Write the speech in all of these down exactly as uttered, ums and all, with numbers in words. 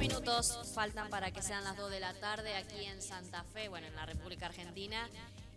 minutos faltan para que sean las dos de la tarde aquí en Santa Fe, bueno, en la República Argentina.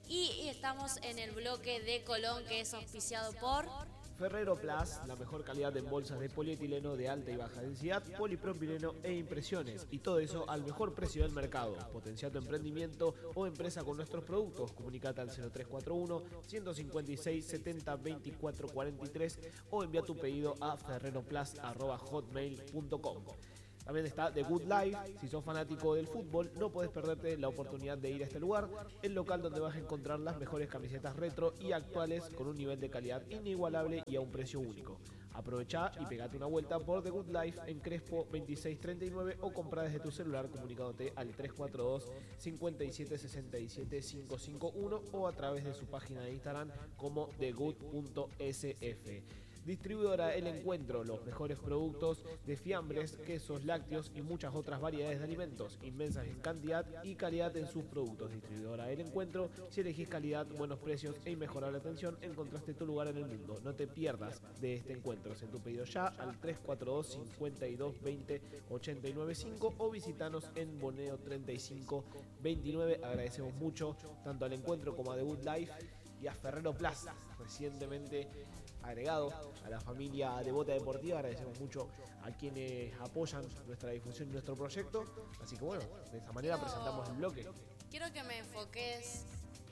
Y estamos en el bloque de Colón, que es auspiciado por Ferrero Plus, la mejor calidad en bolsas de polietileno de alta y baja densidad, polipropileno e impresiones. Y todo eso al mejor precio del mercado. Potencia tu emprendimiento o empresa con nuestros productos. Comunicate al cero tres cuatro uno, uno cinco seis, setenta, veinticuatro cuarenta y tres o envía tu pedido a ferreroplus arroba hotmail punto com. También está The Good Life. Si sos fanático del fútbol, no podés perderte la oportunidad de ir a este lugar, el local donde vas a encontrar las mejores camisetas retro y actuales con un nivel de calidad inigualable y a un precio único. Aprovechá y pegate una vuelta por The Good Life en Crespo veintiséis treinta y nueve o comprá desde tu celular comunicándote al tres cuatro dos, cinco siete, seis siete, cinco cinco uno o a través de su página de Instagram como the good punto s f. Distribuidora El Encuentro, los mejores productos de fiambres, quesos, lácteos y muchas otras variedades de alimentos, inmensas en cantidad y calidad en sus productos. Distribuidora El Encuentro, si elegís calidad, buenos precios e inmejorable atención, encontraste tu lugar en el mundo. No te pierdas de este encuentro. Haz tu pedido ya al tres cuatro dos, cinco dos, veinte, ochenta y nueve cinco o visitanos en Boneo treinta y cinco veintinueve. Agradecemos mucho tanto al Encuentro como a The Good Life y a Ferrero Plus, recientemente agregado a la familia de Bota Deportiva. Agradecemos mucho a quienes apoyan nuestra difusión y nuestro proyecto. Así que bueno, de esa manera quiero, presentamos el bloque. Quiero que me enfoques,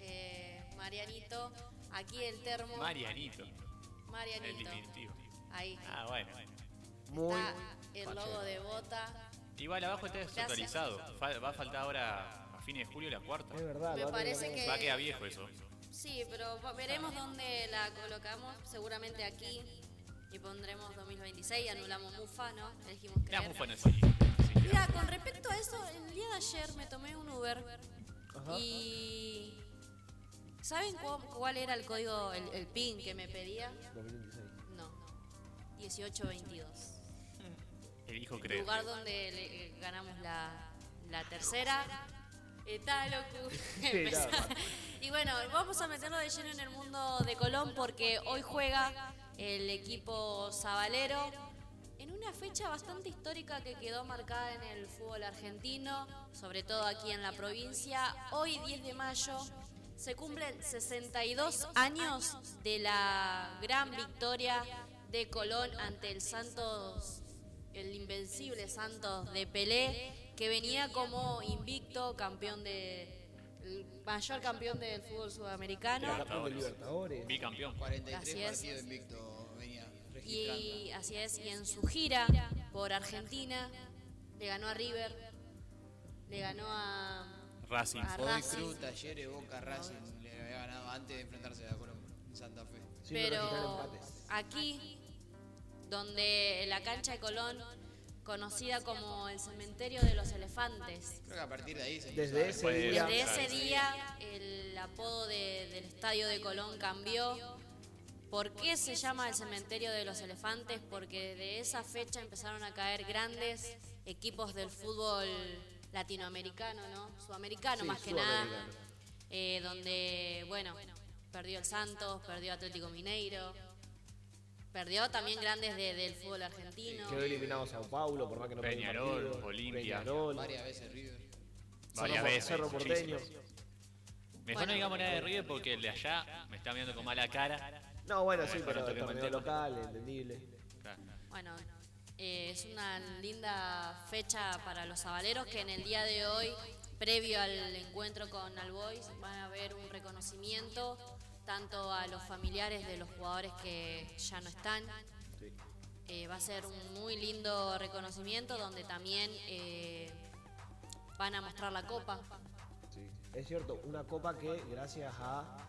eh, Marianito, aquí el termo. Marianito. Marianito. El diminutivo. Ahí. Ah, bueno. Muy está el fachero. logo de Bota. Igual abajo está desactualizado. Va a faltar ahora a fines de julio la cuarta. Es verdad. Me parece que Va a quedar viejo eso. Sí, pero veremos dónde la colocamos. Seguramente aquí. Y pondremos dos mil veintiséis y anulamos Mufa, ¿no? Elegimos creer. La Mufa no existe. Mira, con respecto a eso, el día de ayer me tomé un Uber. Ajá. Y... ¿saben cu cuál era el código, el, el PIN que me pedía? dos mil veintiséis. No. dieciocho veintidós. Elijo creer. El lugar donde le, ganamos la, la tercera. Está loco. Y bueno, vamos a meterlo de lleno en el mundo de Colón porque hoy juega el equipo sabalero en una fecha bastante histórica que quedó marcada en el fútbol argentino, sobre todo aquí en la provincia. Hoy, diez de mayo, se cumplen sesenta y dos años de la gran victoria de Colón ante el Santos, el invencible Santos de Pelé, que venía como invicto, campeón de... el mayor campeón del fútbol sudamericano. Campeón de Libertadores. Bicampeón. cuarenta y tres Así es. partidos invicto venía registrando. Y así es, y en su gira por Argentina le ganó a River, le ganó a Racing. a Godoy Racing. Cruz, Talleres, Boca, Racing le había ganado antes de enfrentarse a Colón en Santa Fe. Sin Pero registrar empates. aquí, donde la cancha de Colón, conocida como el cementerio de los elefantes, Creo que a partir de ahí se Desde empezó a ese ver- día. desde Claro, ese sí. día el apodo de- del estadio de Colón cambió. ¿Por qué se llama el cementerio de los elefantes? Porque de esa fecha empezaron a caer grandes equipos del fútbol latinoamericano, ¿no? Sudamericano Sí, más que sudamericano. nada. Eh, donde, bueno, perdió el Santos, perdió Atlético Mineiro, perdió también grandes de- del fútbol argentino. Quedó eliminado Sao Paulo, por más que no perdió un Peñarol, partido. Olimpia. Peñarol, varias veces River. Varias Cerro- veces. Cerro Porteño. muchísimas. Mejor Bueno. no digamos nada de River porque el de allá me está mirando con mala cara. No, bueno, sí, Bueno, pero no el toquemos torneo el tema. local, entendible. Claro. Bueno, eh, es una linda fecha para los sabaleros que en el día de hoy, previo al encuentro con Albois, van a haber un reconocimiento tanto a los familiares de los jugadores que ya no están. Sí. Eh, va a ser un muy lindo reconocimiento donde también eh, van a mostrar la copa. Sí. Es cierto, una copa que gracias a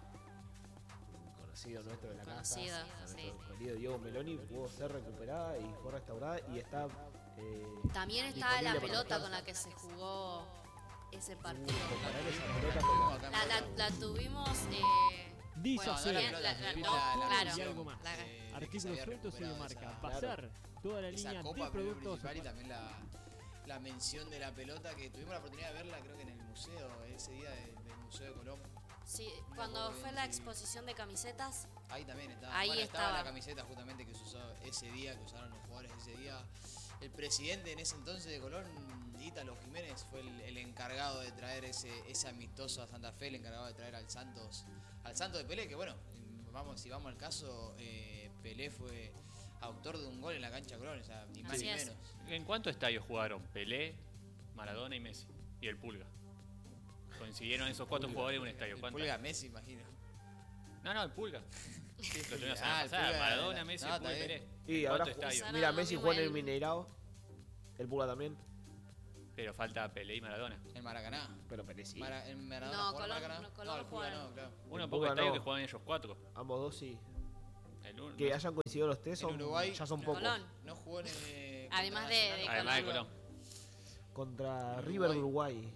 un conocido nuestro de la Conocido, casa, a nuestro sí. querido Diego Meloni, pudo ser recuperada y fue restaurada y está eh, También está disponible la para pelota mostrar. con la que se jugó ese partido. Comparar esa pelota Tuvimos con acá en La, la, Colón. la tuvimos... Eh, Dice Bueno, así. no la bien, pelota, la- la- sino no, la- la claro. Y algo más. La- eh, que se Artículos había sueltos y de recuperado marca. esa- Pasar toda la Esa línea de copa primer productos. principal y también la, la mención de la pelota que tuvimos la oportunidad de verla creo que en el museo, ese día de- del Museo de Colón. Sí, cuando fue la exposición de camisetas, Ahí también estaba. Ahí Bueno, estaba estaba. la camiseta justamente que se usó ese día, que usaron los jugadores ese día. el presidente en ese entonces de Colón, Ítalo Jiménez, fue el, el encargado de traer ese, ese amistoso a Santa Fe, el encargado de traer al Santos, al Santos de Pelé, que bueno, vamos, si vamos al caso, eh, Pelé fue autor de un gol en la cancha Colón, o sea, ni más Así ni es. menos. ¿En cuántos estadios jugaron Pelé, Maradona y Messi? Y el Pulga. Coincidieron esos cuatro jugadores en un estadio. El ¿Cuántos? Pulga Messi, imagino. No, no, el Pulga. Lo tuvimos la Ah, semana el pasada. Pulga- Maradona, Messi, no, el Pulga y está Pelé. Y ¿En ahora cuántos ju- estadios? mira, No, Messi no, juega en el el- Mineirao. El Pulga también. Pero falta Pelé y Maradona. El Maracaná. Pero Pelé sí. Mara, el Maradona No, jugó en Colón- Maracaná. no, Colón el Pulga juega- no, claro. Uno El poco Pulga estadio no. que juegan ellos cuatro. Ambos dos sí. El uno, Que no. hayan coincidido los tres En son, Uruguay, ya son no. pocos. Colón. No jugó en el. Además contra de- de Nacional. Además de Colón. Colón. Contra Uruguay. River de Uruguay.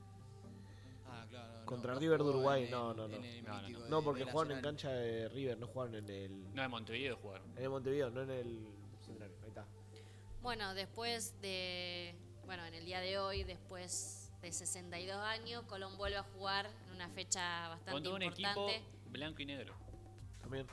Ah, claro, no, Contra no River de jugó Uruguay, en no, el- no, no. en el No, no, mítico no. de- No, porque de jugaron en Nacional. cancha de River, no jugaron en el. No, en Montevideo jugaron. En el Montevideo, no en el Centenario. Ahí está. Bueno, después de, bueno, en el día de hoy, después de sesenta y dos años, Colón vuelve a jugar en una fecha bastante Contra un equipo importante. blanco y negro. También.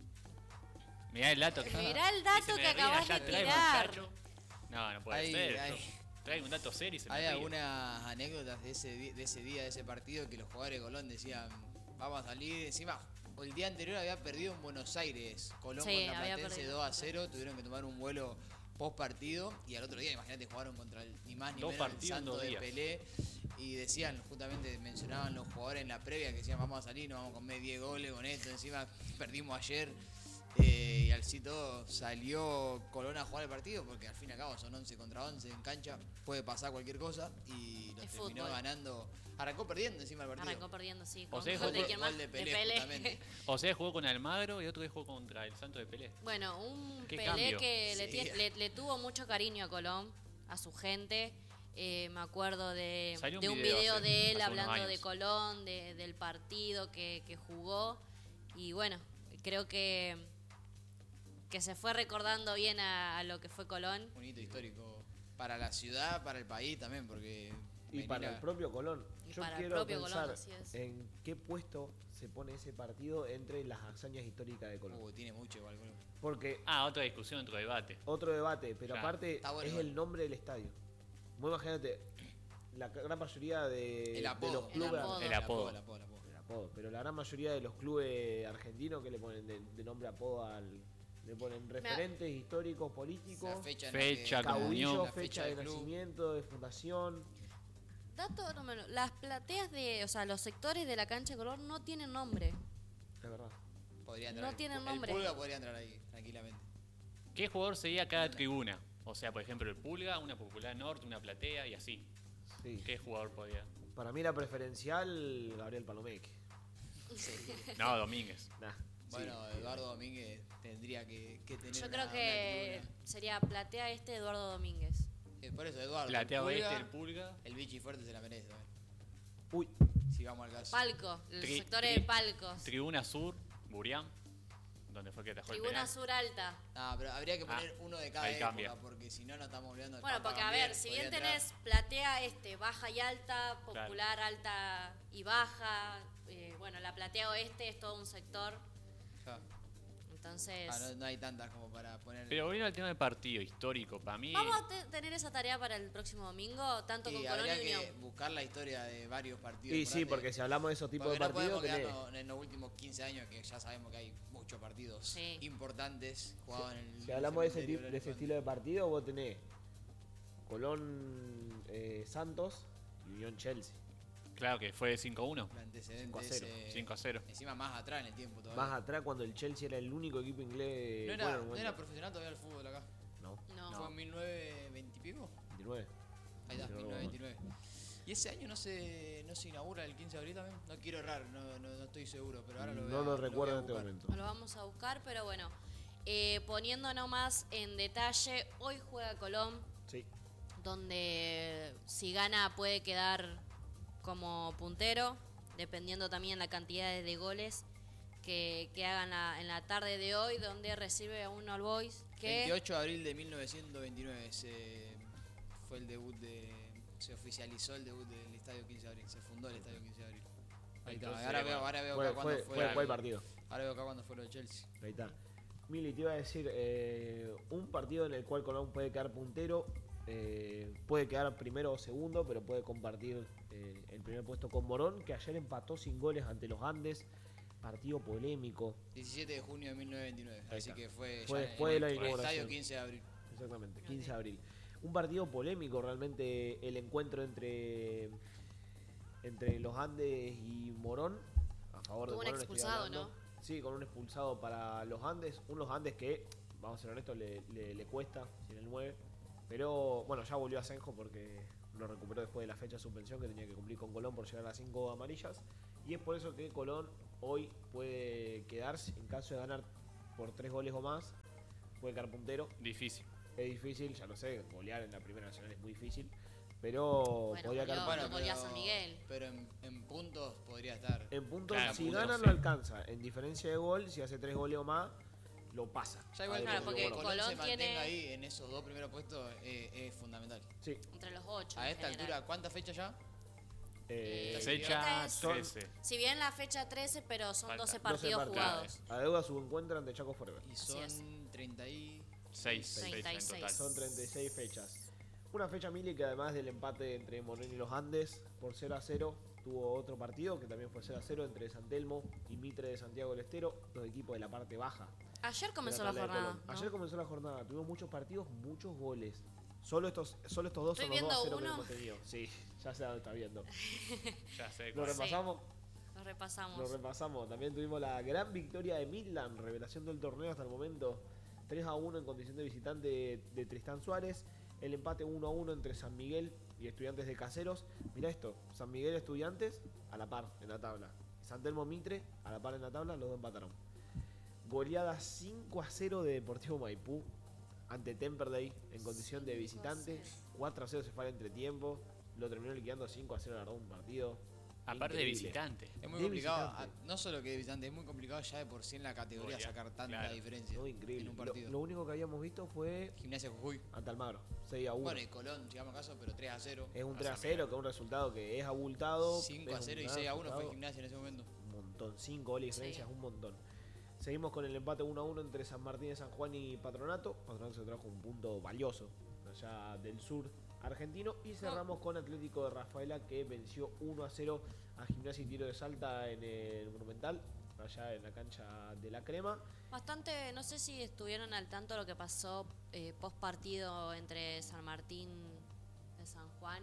Mirá el dato que Mirá el dato se me que ríe acabas allá de atrás, tirar. muchacho. No, no puede Hay- ser. hay- esto. Trae un dato serio y se me Hay ríe. algunas anécdotas de ese, di- de ese día, de ese partido, que los jugadores de Colón decían, vamos a salir. Encima, el día anterior había perdido en Buenos Aires, Colón Sí, contra había Platense perdido. dos a cero, tuvieron que tomar un vuelo post partido y al otro día, imagínate, jugaron contra el ni más ni Dos menos el partidos en Santo dos de días. Pelé y decían, justamente mencionaban los jugadores en la previa que decían, vamos a salir, nos vamos a comer diez goles con esto, encima perdimos ayer. Eh, y así todo salió Colón a jugar el partido porque al fin y al cabo son once contra once en cancha, puede pasar cualquier cosa y los Es terminó fútbol. ganando, arrancó perdiendo encima el partido. Arrancó perdiendo, sí. O Con sea, gol jugó de por- quién gol más, de de Pelé, Pelé. justamente. O sea, jugó con Almagro y otro que jugó contra el Santo de Pelé. Bueno, un Qué Pelé cambio. que le, Sí. tie- le- le tuvo mucho cariño a Colón, a su gente. Eh, me acuerdo de, Salió un de un video video hace- de él hace unos hablando de años. Colón, de- del partido que, que jugó. Y bueno, creo que, que se fue recordando bien a, a lo que fue Colón. Un hito histórico para la ciudad, para el país también, porque Y venir para a- el propio Colón. Y Yo para el quiero propio pensar Colón, así es. en qué puesto se pone ese partido entre las hazañas históricas de Colón. Uh, tiene mucho igual, Colón. Porque Ah, otra discusión, otro debate. otro debate, pero Claro. aparte Está bueno es igual. el nombre del estadio. Vos imagínate, la ca- gran mayoría de, El de apodo. los clubes. apodo. El apodo. El apodo, el apodo. El apodo, pero la gran mayoría de los clubes argentinos que le ponen de, de nombre apodo al. Le ponen referentes históricos, políticos, La fecha, en la Fecha, que- comunión. caudillos, la fecha de del club. nacimiento, de fundación. Dato número, las plateas de, o sea, los sectores de la cancha de Colón no tienen nombre. Es verdad. Podría entrar No el- tienen el nombre. Pulga podría entrar ahí, tranquilamente. ¿Qué jugador seguía cada tribuna? O sea, por ejemplo, el Pulga, una Popular Norte, una Platea y así. Sí. ¿Qué jugador podía? Para mí la preferencial, Gabriel Palomeque. No, Domínguez. Nah, Bueno, sí. Eduardo Domínguez tendría que, que tener Yo una- creo una que tribuna. sería platea este Eduardo Domínguez. Eh, por eso, Eduardo. Platea el Oeste, Pulga, el Pulga. el Vichy Fuerte se la merece también. Uy, Si vamos al caso. Palco, los Tri- sectores tri- de palcos. Tribuna Sur, Burián, donde fue que atajó el Tribuna penal. sur alta. Ah, pero habría que Ah, poner uno de cada ahí época, cambia. porque si no, no estamos olvidando de Bueno, Pampa porque a Gambier, ver, si podría bien entrar. tenés platea este, baja y alta, popular, alta y baja, eh, bueno, la platea oeste es todo un sector, Ja. entonces... Ah, no, no hay tantas como para poner. Pero volviendo al tema del partido histórico, para mí. Vamos a te- tener esa tarea para el próximo domingo, tanto y con Colón habría y que Unión. buscar la historia de varios partidos. y sí, importantes. porque si hablamos de esos tipos Porque de no partidos, podemos tenés- quedarnos en los últimos quince años, que ya sabemos que hay muchos partidos Sí. importantes jugados en el. si hablamos de ese, cementerio tipo, del de ese elefante. estilo de partido, vos tenés Colón eh, Santos y Unión Chelsea. Claro que fue cinco uno. El antecedente cinco a cero. ese- cinco a cero. Encima más atrás en el tiempo todavía. Más atrás cuando el Chelsea era el único equipo inglés. no, era, bueno, no bueno, era profesional todavía el fútbol acá. no, No. Fue en mil novecientos veinte y pico. veintinueve. Ahí está, Si no mil lo- novecientos veintinueve. Y ese año no se, no se inaugura el quince de abril también. No quiero errar, no, no, no estoy seguro, pero ahora lo voy No a- lo voy a recuerdo en este buscar. momento. Lo vamos a buscar, pero bueno, eh, poniéndonos más en detalle, hoy juega Colón, Sí. donde si gana puede quedar como puntero, dependiendo también la cantidad de goles que, que hagan la- en la tarde de hoy, donde recibe a un All Boys que veintiocho de abril de mil novecientos veintinueve se, fue el debut de. Se oficializó el debut del Estadio quince de abril. Se fundó el Estadio quince de abril. Ahí está. Entonces, Ahora veo, bueno, ahora veo Fue, acá cuándo fue, fue, fue, el- fue el partido. Ahora veo acá cuándo fue lo de Chelsea. Ahí está. Mili, te iba a decir, eh, un partido en el cual Colón puede quedar puntero, eh, puede quedar primero o segundo, pero puede compartir eh, el primer puesto con Morón, que ayer empató sin goles ante los Andes, partido polémico. diecisiete de junio de mil novecientos noventa y nueve, Ahí así está. que fue, Fue ya después en de la el inauguración. estadio quince de abril. Exactamente, quince de abril. Un partido polémico realmente el encuentro entre, entre los Andes y Morón, a favor de Tuvo un Morón estoy expulsado, hablando. Sí, con un expulsado para los Andes, unos Andes que, vamos a ser honestos, le, le, le cuesta sin el nueve, pero bueno, ya volvió a Senjo porque lo recuperó después de la fecha de suspensión que tenía que cumplir con Colón por llegar a las cinco amarillas, y es por eso que Colón hoy puede quedarse, en caso de ganar por tres goles o más, puede quedar puntero. Difícil. Es difícil, ya lo sé, golear en la Primera Nacional es muy difícil, pero Bueno, podría quedar goleó, puntero. no goleó a San Miguel. pero en, en puntos podría estar. En puntos, Claro, si puntos, gana sí. lo alcanza. En diferencia de gol, si hace tres goles o más, lo pasa. Ya igual A Claro, que porque Deportivo Colón, Morón. se Colón mantenga tiene- ahí en esos dos primeros puestos eh, es fundamental. Sí. Entre los ocho. A en esta general. altura, ¿cuántas fechas ya? Eh, Eh, Fecha esta es- trece. Si bien la fecha trece, pero son Falta. doce doce partidos jugados. Adeuda su encuentro ante Chaco Forever. Y Así son es. treinta y... seis treinta y fechas en seis. total. Son treinta y seis fechas. Una fecha, Mili, que además del empate entre Morón y los Andes por cero a cero, tuvo otro partido que también fue cero a cero entre San Telmo y Mitre de Santiago del Estero, dos equipos de la parte baja. Ayer de comenzó la tabla de jornada. Colón. ¿no? Ayer comenzó la jornada, tuvimos muchos partidos, muchos goles. Solo estos, solo estos dos Estoy son los dos a cero viendo que uno. hemos tenido. Sí, ya se está viendo. Ya sé Lo cuál. Sí. repasamos. Lo repasamos. Lo repasamos. También tuvimos la gran victoria de Midland, revelación del torneo hasta el momento. tres a uno en condición de visitante de, de Tristán Suárez. El empate uno a uno entre San Miguel y Estudiantes de Caseros. Mirá esto, San Miguel Estudiantes a la par en la tabla. San Telmo Mitre a la par en la tabla, los dos empataron. Goleada cinco a cero de Deportivo Maipú ante Temperley en condición de visitante. cuatro a cero se fue al entretiempo. Lo terminó liquidando cinco a cero, la verdad, un partido. Aparte de increíble. visitante. Es muy De complicado, visitante. a- no solo que de visitante, es muy complicado ya de por sí en la categoría Golear, sacar tanta claro. diferencia No, increíble. en un Lo, partido. lo único que habíamos visto fue Gimnasia Jujuy. ante Almagro, seis a uno. Bueno, y Colón, llegamos a caso, pero tres a cero. Es un a tres a San cero, Miguel. que es un resultado que es abultado. cinco es a un cero y gran seis a uno fue resultado. Gimnasia en ese momento. Un montón, cinco goles de diferencia Sí. es un montón. Seguimos con el empate uno a uno entre San Martín de San Juan y Patronato. Patronato se trajo un punto valioso allá del sur argentino. Y cerramos con Atlético de Rafaela, que venció uno a cero a Gimnasia y Tiro de Salta en el Monumental, allá en la cancha de la Crema. Bastante, no sé si estuvieron al tanto de lo que pasó eh, post partido entre San Martín de San Juan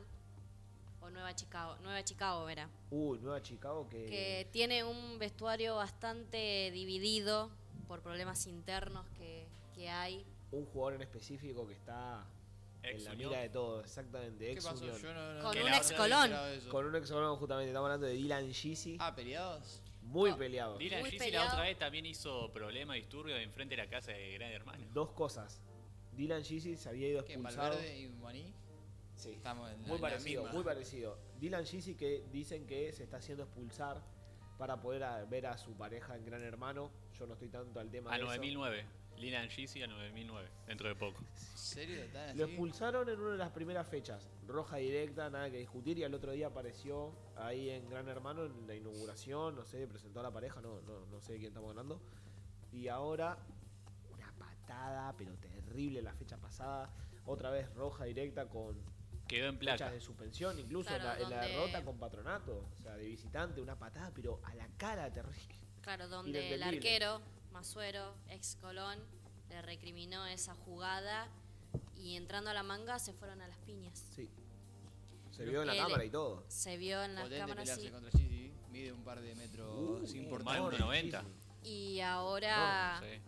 o Nueva Chicago. Nueva Chicago era. Uy, Nueva Chicago que... Que tiene un vestuario bastante dividido por problemas internos que, que hay. Un jugador en específico que está Ex en la Unión. mira de todos, exactamente, ¿Qué ex pasó? Unión. Yo no, no- Con no un me ex había Colón. enterado de eso. Con un ex Colón, justamente, estamos hablando de Dylan Gisi, Ah, ¿peleados? muy no. peleado. Dylan Muy Gisi la peleado. otra vez también hizo problema, disturbio enfrente de la casa de Gran Hermano. Dos cosas. Dylan Gisi se había ido ¿Qué? expulsado. ¿Valverde y Guaní? Sí. Estamos en la, Muy en la parecido, misma. muy parecido. Dylan Gisi que dicen que se está haciendo expulsar para poder a- ver a su pareja en Gran Hermano. Yo no estoy tanto al tema A de nueve mil eso. nueve. Dylan Gisi a nueve mil nueve. Dentro de poco. ¿En serio? ¿Tan así? Lo expulsaron en una de las primeras fechas. Roja directa, nada que discutir. Y al otro día apareció ahí en Gran Hermano en la inauguración. No sé, presentó a la pareja, no, no, no sé de quién estamos hablando. Y ahora, una patada, pero terrible la fecha pasada. Otra vez roja directa con Quedó en fechas placa. de suspensión, incluso en, Claro, la, en la donde- derrota con Patronato. O sea, de visitante, una patada, pero a la cara terrible. Claro, donde el Inentendible. arquero, Masuero, ex Colón, le recriminó esa jugada y entrando a la manga se fueron a las piñas. Sí. Se vio en la Él- cámara y todo. Se vio en las Potente cámaras pelearse sí. contra Gigi. Mide un par de metros Uh, Más importantes. de uno noventa. Y ahora Sí.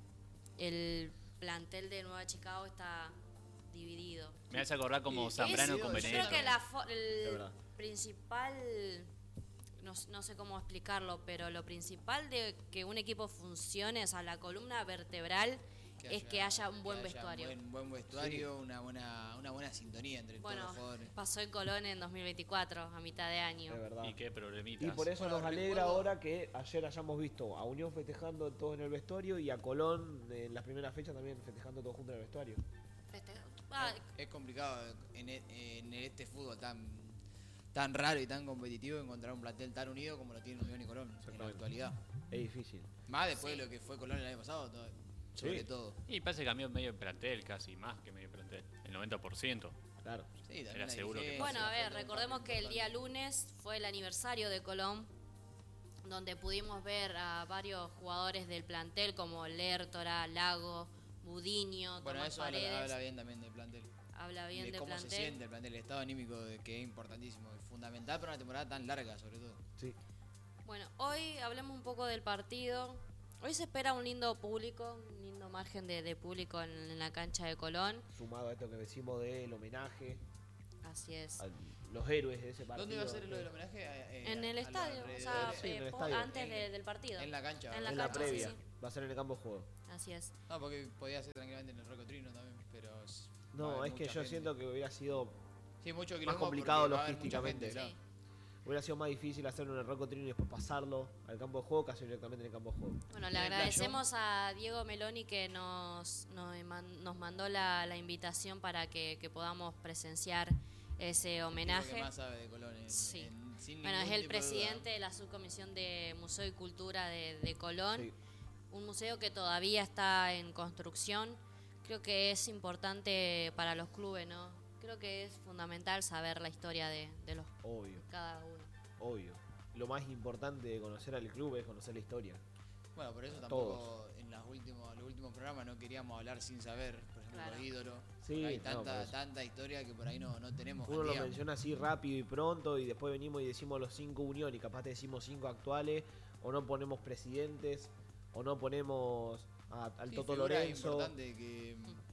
el plantel de Nueva Chicago está dividido. Me hace acordar como Y- Zambrano es- con yo Yo creo Benedetto. que la fo- Es el verdad. principal, no, s- no sé cómo explicarlo, pero lo principal de que un equipo funcione, o sea, la columna vertebral, es que haya un buen que haya vestuario. Un buen, buen vestuario, una, buena, una buena sintonía entre Bueno, todos los jugadores. pasó en Colón en dos mil veinticuatro, a mitad de año. De verdad. Y qué problemitas. Y por eso Bueno, nos alegra recuerdo- ahora que ayer hayamos visto a Unión festejando todos en el vestuario y a Colón en las primeras fechas también festejando todos juntos en el vestuario. Feste- ah, Es complicado en, e- en este fútbol tan tan raro y tan competitivo encontrar un plantel tan unido como lo tiene Unión y Colón en la Exactamente. actualidad. Es difícil. Más después Sí. de lo que fue Colón el año pasado. todo- sobre Sí. todo. Y parece que cambió medio de plantel, casi más que medio de plantel. El noventa por ciento. Claro. Sí, también Era la seguro que dirigencia, Bueno, a ver, falta un recordemos cambio que el día importante. lunes fue el aniversario de Colón, donde pudimos ver a varios jugadores del plantel como Lertora, Lago, Budiño, Bueno, Tomás eso habla, Paredes. habla bien también del plantel. Habla bien de del cómo plantel. se siente el plantel, el estado anímico de que es importantísimo y fundamental para una temporada tan larga, sobre todo. Sí. Bueno, hoy hablemos un poco del partido. Hoy se espera un lindo público, un lindo margen de, de público en, en la cancha de Colón. Sumado a esto que decimos del homenaje Así es. a los héroes de ese partido. ¿Dónde iba a ser lo del homenaje? Eh, En a- el a los estadio, o alrededores. sea, Sí, en eh, el po- estadio. antes En- de- del partido. En la cancha. En la en la cancha, sí, previa. sí. Va a ser en el campo de juego. Así es. No, porque podía ser tranquilamente en el Rocotrino también, pero... es- va a No, haber es que mucha yo gente. siento que hubiera sido Sí, mucho más quilombo complicado porque va a haber mucha logísticamente. gente, claro. Sí. Hubiera sido más difícil hacerlo en el Rocco Trino y después pasarlo al campo de juego que hacer directamente en el campo de juego. Bueno, ¿En le el agradecemos a Diego Meloni que nos, nos, eman- nos mandó la, la invitación para que, que podamos presenciar ese El homenaje. que más sabe de Colón. en- Sí. en- sin Bueno, es ningún el tipo de duda. presidente de la subcomisión de Museo y Cultura de, de Colón. Sí. Un museo que todavía está en construcción. Creo que es importante para los clubes, ¿no? Creo que es fundamental saber la historia de, de los Obvio, cada uno. obvio. Lo más importante de conocer al club es conocer la historia. Bueno, por eso A tampoco en los últimos, los últimos programas no queríamos hablar sin saber, por ejemplo, Claro. los ídolos. Sí, porque hay no, tanta, por eso. tanta historia que por ahí no, no tenemos. Uno al lo día. menciona así rápido y pronto y después venimos y decimos los cinco unión y capaz te decimos cinco actuales o no ponemos presidentes o no ponemos a- al Sí, Toto figuras Lorenzo. importantes que...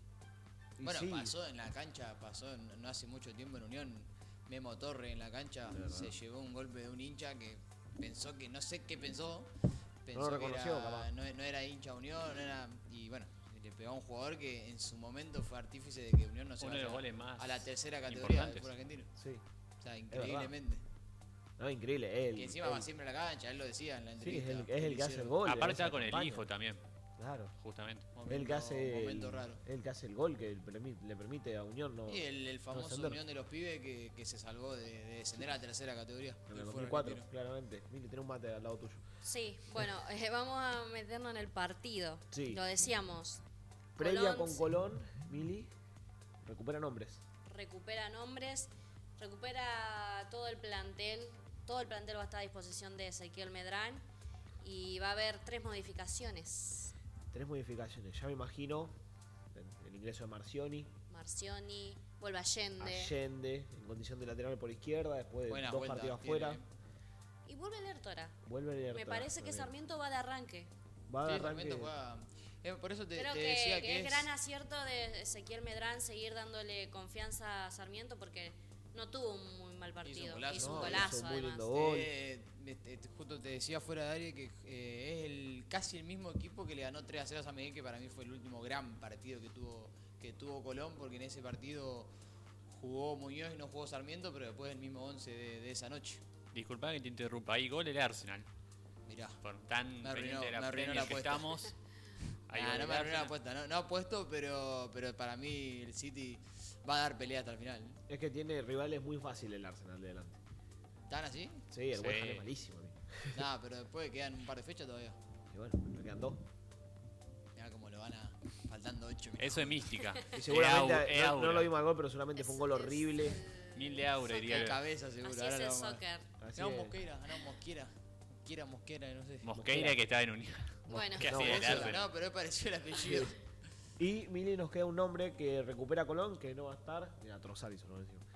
Y Bueno, sí, pasó en la cancha, pasó en- no hace mucho tiempo en Unión. Memo Torre en la cancha De verdad. se llevó un golpe de un hincha que pensó que, no sé qué pensó, pensó lo que reconoció, era- capaz. no, no era hincha de Unión, no era, y bueno, le pegó a un jugador que en su momento fue artífice de que Unión no se Uno de los vaya goles más a la tercera categoría del importantes. fútbol argentino. sí. O sea, verdad. increíblemente. No, increíble. Él, Que encima él- va siempre a la cancha, él lo decía en la sí, es entrevista. el, es el le que hace el hicieron. gol. Aparte él está se con el acompaña. hijo también, Claro. justamente. Momento- El que hace momento el, raro. el que hace el gol que permi- le permite a Unión no Y el, el famoso descender. Unión de los Pibes que, que se salvó de, de descender a la tercera categoría. en del el fútbol dos mil cuatro, argentino. claramente. Mire, tiene un mate al lado tuyo. Sí, bueno, eh, vamos a meternos en el partido. Sí. Lo decíamos, Previa Colón, con Colón, Mili recupera nombres. recupera nombres, recupera todo el plantel. Todo el plantel va a estar a disposición de Ezequiel Medrán y va a haber tres modificaciones. Tres modificaciones. Ya me imagino el, el ingreso de Marcioni, Marcioni, vuelve Allende Allende en condición de lateral por izquierda después de Buenas dos vueltas partidos tiene, afuera. eh. y vuelve Lertora. Vuelve el Me parece que Sarmiento va de arranque. va a Sí, arranque. Sarmiento juega. eh, por eso te, Creo te que, decía que que, es es. gran acierto de Ezequiel Medrán seguir dándole confianza a Sarmiento porque no tuvo un muy mal partido. golazo. Hizo un No, golazo, hizo un muy además. lindo gol. Eh, este, te- justo te decía fuera de área que eh, es el, casi el mismo equipo que le ganó tres a cero a San Miguel, que para mí fue el último gran partido que tuvo, que tuvo Colón, porque en ese partido jugó Muñoz y no jugó Sarmiento, pero después el mismo once de, de esa noche. Disculpa que te interrumpa. Ahí gol el Arsenal. Mirá. Por tan Me arruinó- pendiente de me la arruinó Premier la que apuesta. estamos. Ahí Nah, gol no el me arruinó la Arsenal. apuesta, no, no apuesto, pero, pero para mí el City va a dar pelea hasta el final. Es que tiene rivales muy fáciles el Arsenal de delante. ¿Están así? Sí, el Sí. West Ham es malísimo. a mí. Nada, pero después quedan un par de fechas todavía. Y bueno, me quedan dos. Mirá cómo lo van a. Faltando ocho minutos. Eso es mística. Y seguramente, Es au- es no, no aura. lo vimos al gol, pero seguramente fue un gol Es- horrible. es Mil de aura, diría De yo. cabeza seguro. Así ahora es lo el vamos a- soccer. Así Ganamos es. Mosquera, ganamos Mosquera. Mosquera, Mosquera, no sé. Mosqueira que está en Unión. Bueno, ¿Qué No, hacía el Mosquera. Arsenal? No, pero es parecido el apellido. Y Mili nos queda un nombre que recupera Colón, que no va a estar. Mira, Trozar hizo, no decimos.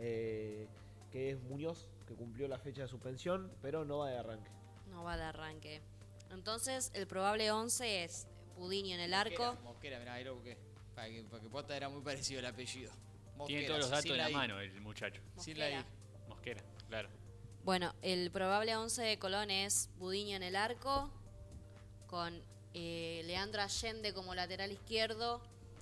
Eh, que es Muñoz, que cumplió la fecha de suspensión, pero no va de arranque. no va de arranque. Entonces, el probable once es Pudiño en el arco. Mosquera, Mosquera, mirá, ahí lo busqué. Para que, para que posta era muy parecido el apellido. Mosquera, Tiene todos los datos sin en la I. mano el muchacho. Sin la I. Mosquera. Mosquera, claro. Bueno, el probable once de Colón es Budiño en el arco, con eh, Leandro Allende como lateral izquierdo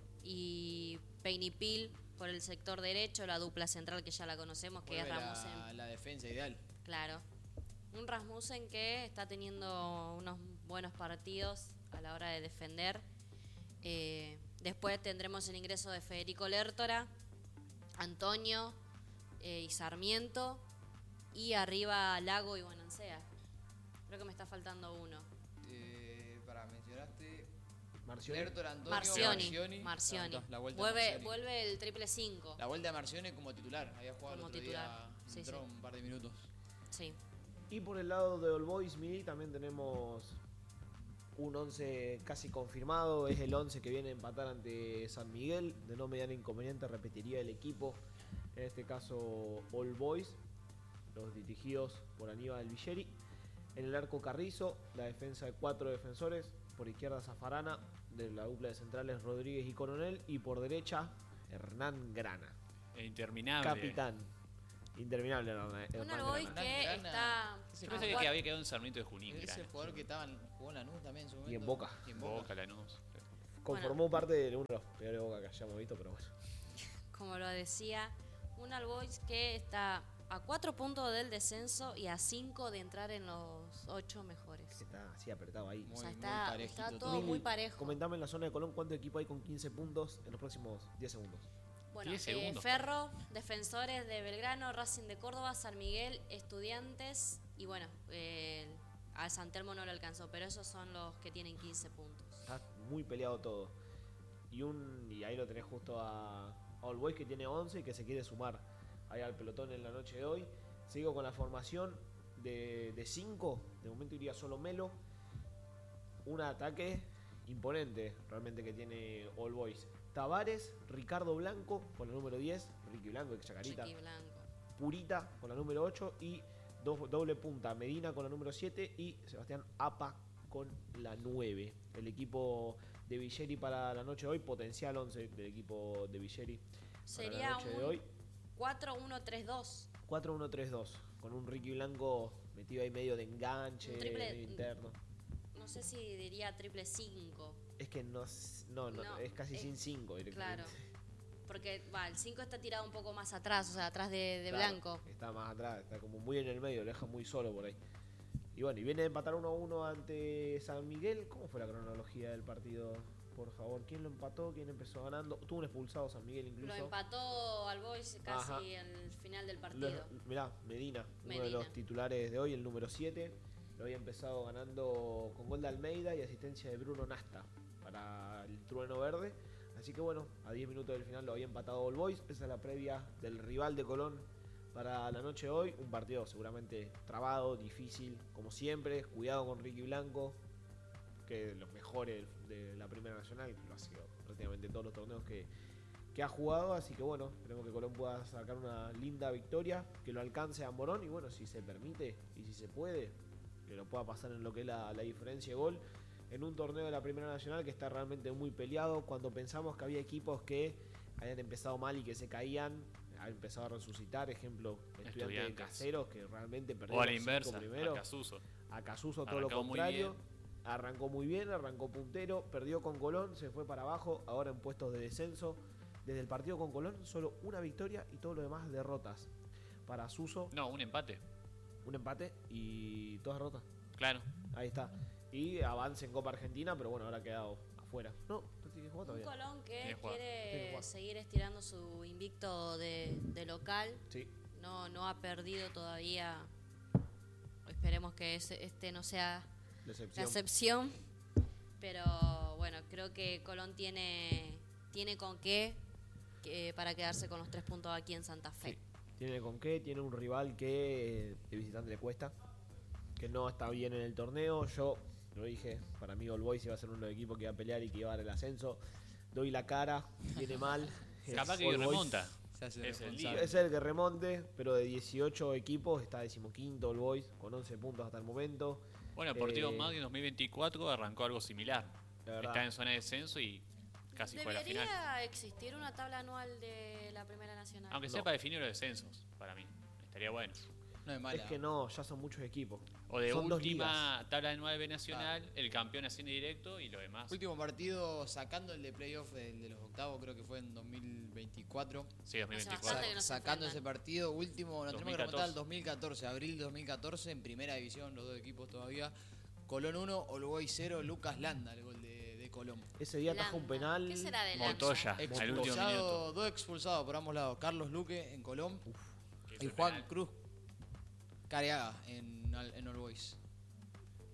y Peinipil por el sector derecho, la dupla central que ya la conocemos, que Vuelve es Rasmussen. la, la defensa ideal. Claro. Un Rasmussen que está teniendo unos buenos partidos a la hora de defender. Eh, después tendremos el ingreso de Federico Lertora, Antonio eh, y Sarmiento. Y arriba Lago y Bonancea. Creo que me está faltando uno. Eh, para, mencionaste. Marcioni. Lertor, Antonio, Marcioni. Marcioni. Marcioni. La, la vuelta de Vuelve, Marcioni. vuelve el triple cinco. La vuelta de Marcioni como titular. Había jugado Como el otro titular. día, Sí, entró sí. un par de minutos. Sí. Y por el lado de All Boys Midi también tenemos un once casi confirmado. Es el once que viene a empatar ante San Miguel. De no mediano inconveniente repetiría el equipo. En este caso All Boys, los dirigidos por Aníbal Villeri. En el arco Carrizo, la defensa de cuatro defensores. Por izquierda Zafarana, de la dupla de centrales Rodríguez y Coronel. Y por derecha Hernán Grana, E interminable. capitán. Interminable Hernán, Un Hernán All Boys Grana. que Grana. está. Ese Yo a pensé que cuatro- había quedado en Sarmiento de Junín. Es Grana. el jugador que estaba en, jugó en Lanús también en su momento. Y en Boca. Y en Boca. Boca, Lanús. Conformó parte de uno de los peores Boca que hayamos visto, pero bueno. Como lo decía, un All Boys que está a cuatro puntos del descenso y a cinco de entrar en los ocho mejores. Está así apretado ahí. Muy, O sea, muy está, parejito está todo. todo Mili, muy parejo. Comentame en la zona de Colón cuánto equipo hay con quince puntos en los próximos diez segundos. Bueno, diez eh, segundos. Ferro, Defensores de Belgrano, Racing de Córdoba, San Miguel, Estudiantes y bueno, eh, a San Telmo no lo alcanzó, pero esos son los que tienen quince puntos. Está muy peleado todo. Y un y ahí lo tenés justo a All Boys que tiene once y que se quiere sumar ahí al pelotón en la noche de hoy. Sigo con la formación de cinco. De, de momento iría solo Melo. Un ataque imponente realmente que tiene All Boys. Tavares, Ricardo Blanco con la número diez, Ricky Blanco, ex Chacarita, Chiqui Blanco. Purita con la número ocho y do, doble punta, Medina con la número siete y Sebastián Apa con la nueve. El equipo de Villeri para la noche de hoy, potencial once del equipo de Villeri para Sería la noche de un hoy. cuatro uno tres dos. cuatro uno tres dos, con un Ricky Blanco metido ahí medio de enganche, Un triple- medio interno. No sé si diría triple cinco. Es que no, es- no, no, No, es casi es- sin cinco directamente. Claro. Porque va, el cinco está tirado un poco más atrás, o sea, atrás de, de Claro, Blanco. Está más atrás, está como muy en el medio, lo deja muy solo por ahí. Y bueno, y viene de empatar uno a uno ante San Miguel. ¿Cómo fue la cronología del partido? Por favor, ¿quién lo empató? ¿Quién empezó ganando? Tuvo un expulsado San Miguel incluso. Lo empató al Boys casi Ajá. al final del Lo- partido. mirá, Medina, uno de Medina. los titulares de hoy, el número siete. Lo había empezado ganando con gol de Almeida y asistencia de Bruno Nasta para el trueno verde. Así que bueno, a diez minutos del final lo había empatado All Boys. Esa es la previa del rival de Colón para la noche de hoy. Un partido seguramente trabado, difícil, como siempre. Cuidado con Ricky Blanco, que de los mejores de la Primera Nacional, lo ha sido prácticamente todos los torneos que, que ha jugado. Así que bueno, esperemos que Colón pueda sacar una linda victoria, que lo alcance a Morón y bueno, si se permite y si se puede, que lo pueda pasar en lo que es la, la diferencia de gol en un torneo de la Primera Nacional que está realmente muy peleado. Cuando pensamos que había equipos que habían empezado mal y que se caían, han empezado a resucitar, ejemplo, Estudiantes de Estudiantes. Caseros, que realmente perdió O a la los cinco inversa, primeros. a Casuso. A Casuso todo lo Arrancó muy contrario. bien. Arrancó muy bien, arrancó puntero, perdió con Colón, se fue para abajo, ahora en puestos de descenso. Desde el partido con Colón, solo una victoria y todo lo demás derrotas. Para Suso, No, un empate. un empate y todas derrotas. Claro. Ahí está. Y avance en Copa Argentina, pero bueno, ahora ha quedado afuera. No, no tiene que jugar Un todavía. Colón que Tiene que jugar. Tiene que quiere jugar. seguir estirando su invicto de, de local. Sí, No, no ha perdido todavía. Esperemos que ese- este no sea la decepción. excepción. Pero bueno, creo que Colón tiene, tiene con qué que- para quedarse con los tres puntos aquí en Santa Fe. Sí. Tiene con qué, tiene un rival que eh, de visitante le cuesta, que no está bien en el torneo. Yo lo dije, para mí All Boys iba a ser uno de los equipos que iba a pelear y que iba a dar el ascenso. Doy la cara, viene mal. Es Capaz que All Boys. remonta. Se hace Es el responsable. día. Es el que remonte, pero de dieciocho equipos está decimoquinto All Boys, con once puntos hasta el momento. Bueno, Deportivo Eh, Magni en dos mil veinticuatro arrancó algo similar. La verdad. Está en zona de descenso y casi fue a la final. Debería existir una tabla anual de la Primera Nacional. Aunque sea No. para definir los descensos, para mí. Estaría bueno. No es mala. Es que no, ya son muchos equipos. O de Son dos última tabla anual B Nacional, el campeón asciende directo y lo demás. Último partido sacando el de playoff del de los octavos, creo que fue en dos mil veinticuatro. Sí, dos mil Hace veinticuatro. bastante que no se Sacando ese enfrentan. partido, último, nos tenemos que dos mil remontar al catorce. dos mil catorce, abril de dos mil catorce, en primera división, los dos equipos todavía. Colón uno, All Boys cero, Lucas Landa, el gol de, de Colón. Ese día ataja un Landa. penal. ¿Qué será de Landa? Montoya, al último minuto. Expulsado, dos expulsados por ambos lados. Carlos Luque en Colón Que y hizo el Juan penal. Cruz Careaga en, Al- en All Boys. Claro,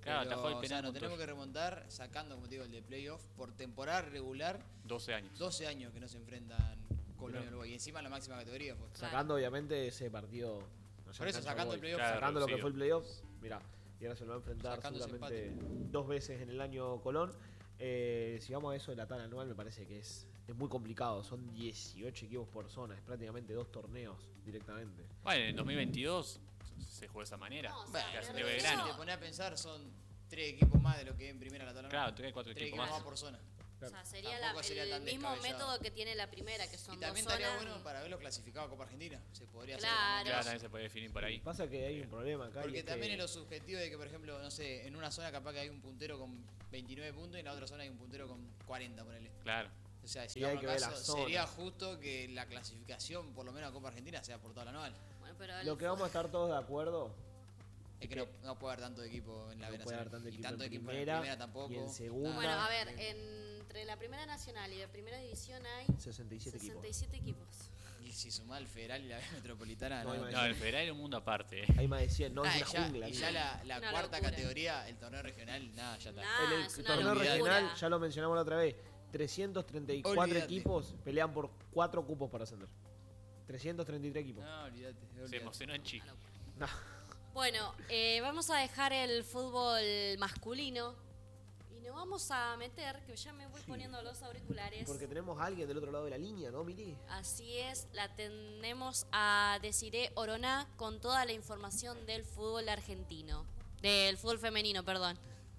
Claro, Pero, atajó el o sea, penal nos Montoya. tenemos que remontar, sacando, como te digo, el de playoff, por temporada regular, doce años. doce años que no se enfrentan Colonia y Mirá. Uruguay. Y encima en la máxima categoría. Pues. Claro. Sacando obviamente ese partido. allá Por en eso, Cancha sacando Boy. el playoff. Claro, Sacando lo que reducido. fue el playoff, mirá, y ahora se lo va a enfrentar Sacando ese seguramente dos veces en el año Colón. Eh, si vamos a eso de la tabla anual, me parece que es, es muy complicado. Son dieciocho equipos por zona, es prácticamente dos torneos directamente. Bueno, en el dos mil veintidós se jugó de esa manera. No, o sea, Bueno, que pero ascendió de Belgrano. Si te pones a pensar, son tres equipos más de lo que es en primera la tabla. Claro, tres, cuatro Tres equipos equipos más. más por zona. O sea, sería Tampoco la- sería el tan mismo descabellado. método que tiene la primera, que son Y también dos estaría zonas. bueno para verlo clasificado a Copa Argentina. Se podría Claro. hacer. Claro, también se puede definir por ahí. Pasa que hay un problema acá. y Porque es también que- es lo subjetivo de que, por ejemplo, no sé, en una zona capaz que hay un puntero con veintinueve puntos y en la otra zona hay un puntero con cuarenta, ponele. Claro. O sea, si Y hay vamos que al ver caso, las zonas. sería justo que la clasificación, por lo menos a Copa Argentina, sea por toda la anual. Bueno, pero el Lo que fu- vamos a estar todos de acuerdo. Es que no, no puede haber tanto equipo en la No B puede haber Nacional. tanto y equipo tanto en equipo primera, en primera tampoco. y en segunda. Bueno, a ver, Bien. entre la primera nacional y la primera división hay sesenta y siete equipos. sesenta y siete equipos. Y si sumás el federal y la B metropolitana, No, no, hay más No, el federal es un mundo aparte. eh. Hay más de cien, no Ah, es y una ya, jungla. y mira. ya la, la Una cuarta locura. categoría, el torneo regional, nada, ya está. Nah. En el es una torneo locura. regional, ya lo mencionamos la otra vez, trescientos treinta y cuatro Olvídate. equipos pelean por cuatro cupos para ascender. trescientos treinta y tres equipos. No, olvídate. Se olvídate. emocionó en Chi. No. Bueno, eh, vamos a dejar el fútbol masculino y nos vamos a meter, que ya me voy Sí. poniendo los auriculares. Porque tenemos a alguien del otro lado de la línea, ¿no, Miri? Así es, la tenemos a Desiree Oroná con toda la información del fútbol argentino, del fútbol femenino, perdón.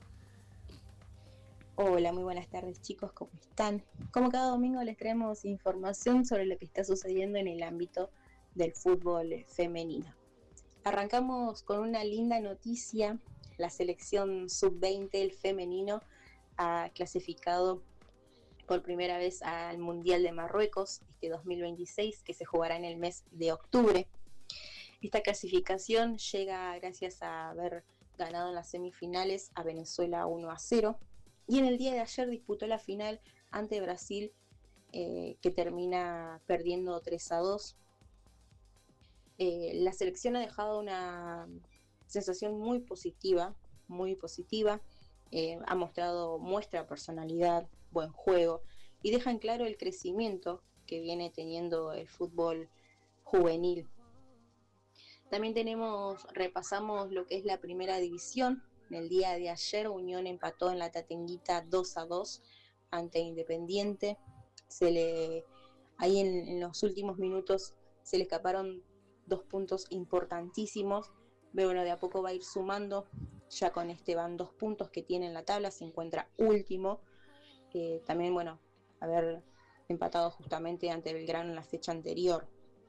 Hola, muy buenas tardes chicos, ¿cómo están? Como cada domingo les traemos información sobre lo que está sucediendo en el ámbito del fútbol eh, femenino. Arrancamos con una linda noticia, la selección sub veinte, el femenino, ha clasificado por primera vez al Mundial de Marruecos, este dos mil veintiséis, que se jugará en el mes de octubre. Esta clasificación llega gracias a haber ganado en las semifinales a Venezuela uno a cero. Y en el día de ayer disputó la final ante Brasil, eh, que termina perdiendo tres a dos. Eh, la selección ha dejado una sensación muy positiva, muy positiva. Eh, ha mostrado, muestra personalidad, buen juego y deja en claro el crecimiento que viene teniendo el fútbol juvenil. También tenemos, repasamos lo que es la primera división. En el día de ayer, Unión empató en la Tatenguita dos a dos ante Independiente. Se le, ahí en, en los últimos minutos se le escaparon dos puntos importantísimos. Pero bueno, de a poco va a ir sumando. Ya con este van dos puntos que tiene en la tabla, se encuentra último. Eh, también, bueno, haber empatado justamente ante Belgrano en la fecha anterior.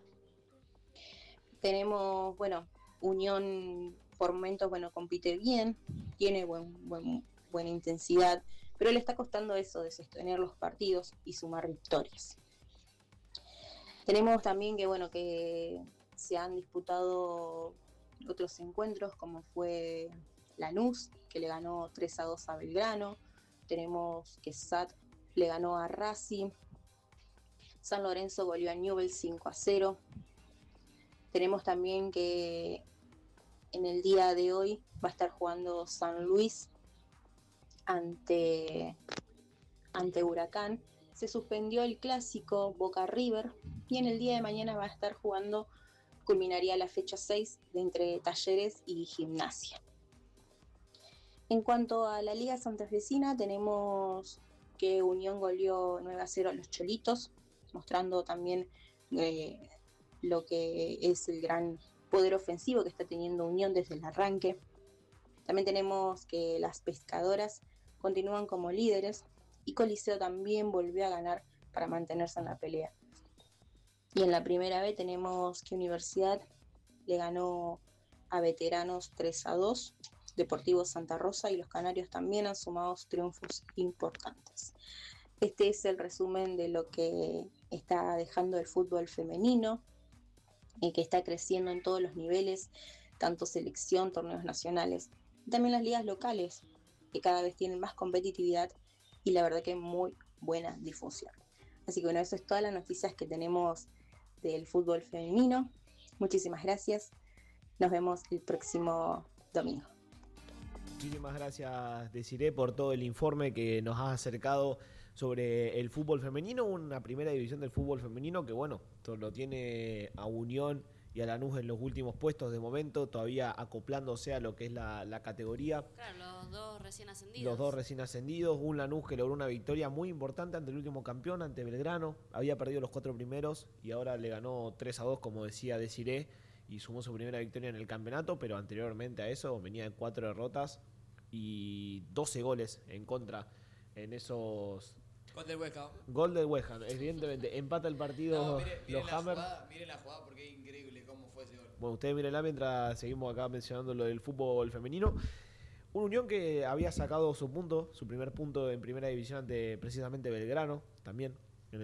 Tenemos, bueno, Unión por momentos, bueno, compite bien, tiene buen, buen, buena intensidad, pero le está costando eso, de sostener los partidos y sumar victorias. Tenemos también que, bueno, que se han disputado otros encuentros, como fue Lanús, que le ganó tres a dos a Belgrano. Tenemos que S A T le ganó a Racing. San Lorenzo goleó a Newell's cinco a cero. Tenemos también que en el día de hoy va a estar jugando San Luis ante, ante Huracán. Se suspendió el clásico Boca River y en el día de mañana va a estar jugando, culminaría la fecha seis de entre Talleres y Gimnasia. En cuanto a la Liga Santafesina, tenemos que Unión goleó nueve a cero a los Cholitos, mostrando también eh, lo que es el gran poder ofensivo que está teniendo Unión desde el arranque. También tenemos que las Pescadoras continúan como líderes y Coliseo también volvió a ganar para mantenerse en la pelea. Y en la primera B tenemos que Universidad le ganó a Veteranos tres a dos, Deportivo Santa Rosa y los Canarios también han sumado triunfos importantes. Este es el resumen de lo que está dejando el fútbol femenino, y que está creciendo en todos los niveles, tanto selección, torneos nacionales, y también las ligas locales, que cada vez tienen más competitividad y la verdad que muy buena difusión. Así que bueno, eso es todas las noticias que tenemos del fútbol femenino. Muchísimas gracias. Nos vemos el próximo domingo. Muchísimas gracias, Desiree, por todo el informe que nos has acercado sobre el fútbol femenino, una primera división del fútbol femenino que, bueno, lo tiene a Unión y a Lanús en los últimos puestos de momento, todavía acoplándose a lo que es la, la categoría. Claro, los dos recién ascendidos. Los dos recién ascendidos, un Lanús que logró una victoria muy importante ante el último campeón, ante Belgrano, había perdido los cuatro primeros y ahora le ganó tres a dos, como decía Desiree, y sumó su primera victoria en el campeonato, pero anteriormente a eso venía de cuatro derrotas y doce goles en contra en esos... Gol del West Ham. Gol del West Ham, evidentemente. Empata el partido No, mire, miren los la Hammers. jugada, miren la jugada porque es increíble cómo fue ese gol. Bueno, ustedes mírenla mientras seguimos acá mencionando lo del fútbol femenino. Un Unión que había sacado su punto, su primer punto en primera división ante precisamente Belgrano, también